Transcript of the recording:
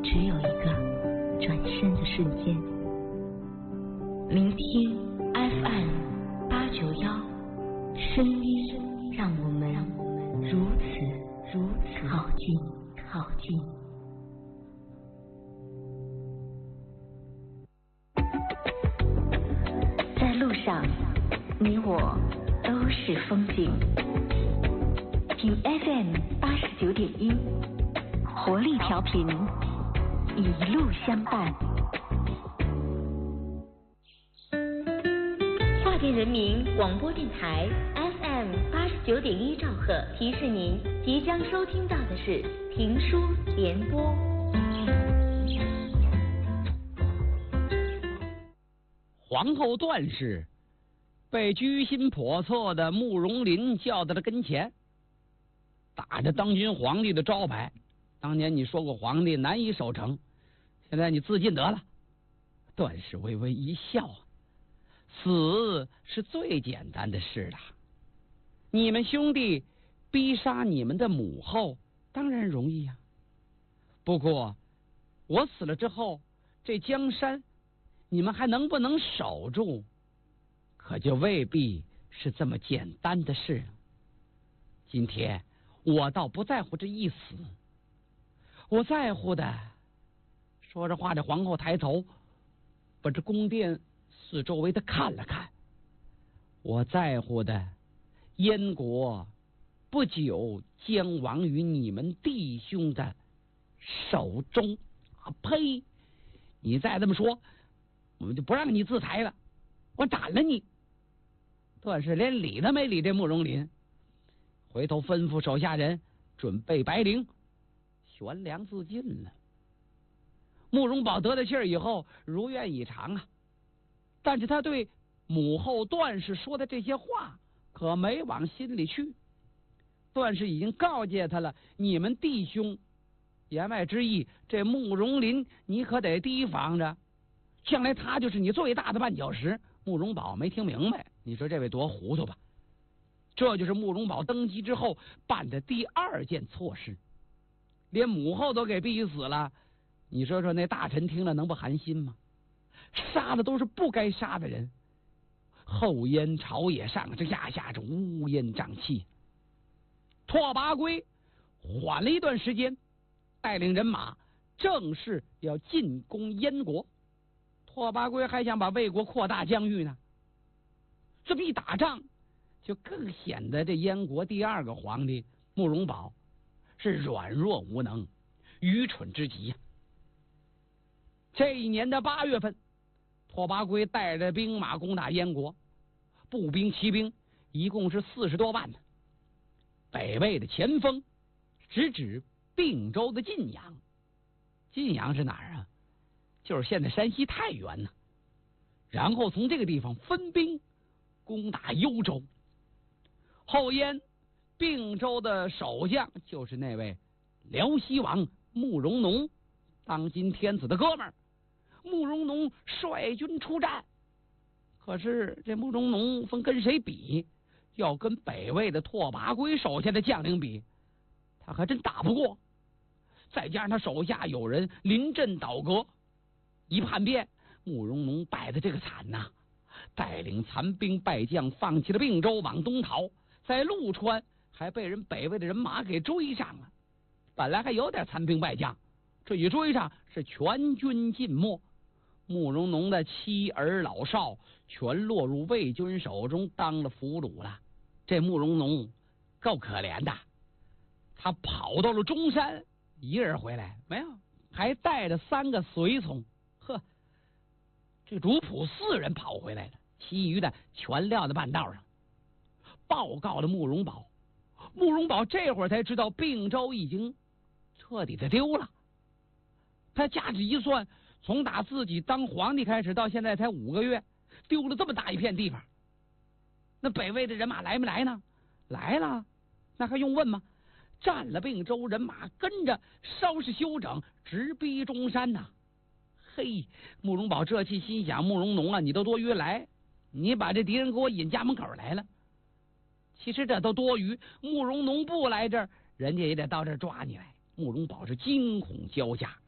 只有一个转身的瞬间。聆听 FM891，声音让我们如此靠近。在路上，你我都是风景。听 FM89.1，活力调频，一路相伴。华电人民广播电台 FM89.1兆赫提示您，即将收听到的是评书联播。 皇后段氏被居心叵测的慕容林叫到了跟前，打着当今皇帝的招牌。当年你说过皇帝难以守成，现在你自尽得了。段氏微微一笑，死是最简单的事了。你们兄弟逼杀你们的母后，当然容易呀。不过我死了之后，这江山你们还能不能守住，可就未必是这么简单的事。今天我倒不在乎这一死，我在乎的，说着话，这皇后抬头把这宫殿四周围的看了看，我在乎的，燕国不久将亡于你们弟兄的手中。呸！你再这么说，我们就不让你自裁了，我斩了你。段氏连理都没理这慕容林，回头吩咐手下人准备白绫，悬梁自尽了。慕容宝得了气儿以后如愿以偿啊，但是他对母后段氏说的这些话可没往心里去。段氏已经告诫他了，你们弟兄，言外之意，这慕容林你可得提防着，将来他就是你最大的绊脚石。慕容宝没听明白，你说这位多糊涂吧？这就是慕容宝登基之后办的第二件错事，连母后都给逼死了。你说说那大臣听了能不寒心吗？杀的都是不该杀的人，后燕朝野上这下着乌烟瘴气。拓跋圭缓了一段时间，带领人马正式要进攻燕国。拓跋圭还想把魏国扩大疆域呢，这么一打仗，就更显得这燕国第二个皇帝慕容宝是软弱无能，愚蠢之极呀。这一年的8月份，拓跋圭带着兵马攻打燕国，步兵骑兵一共是40多万呢。北魏的前锋直指并州的晋阳。晋阳是哪儿啊？就是现在山西太原呢。然后从这个地方分兵攻打幽州。后燕并州的守将就是那位辽西王慕容农，当今天子的哥们儿。慕容农率军出战，可是这慕容农分跟谁比？要跟北魏的拓跋圭手下的将领比，他还真打不过。再加上他手下有人临阵倒戈，一叛变，慕容农败的这个惨呐，带领残兵败将放弃了并州往东逃，在陆川还被人北魏的人马给追上了。本来还有点残兵败将，这一追上是全军尽没。慕容农的妻儿老少全落入魏军手中当了俘虏了。这慕容农够可怜的，他跑到了中山，一人回来没有，还带着3个随从。呵，这主仆4人跑回来了，其余的全撂在半道上，报告了慕容宝。慕容宝这会儿才知道并州已经彻底的丢了。他掐指一算，从打自己当皇帝开始到现在才5个月，丢了这么大一片地方。那北魏的人马来没来呢？来了，那还用问吗？占了并州，人马跟着稍事休整，直逼中山呐。嘿，慕容宝这气心想，慕容农啊，你都多余来，你把这敌人给我引家门口来了。其实这都多余，慕容农不来这儿，人家也得到这儿抓你来。慕容宝是惊恐交加，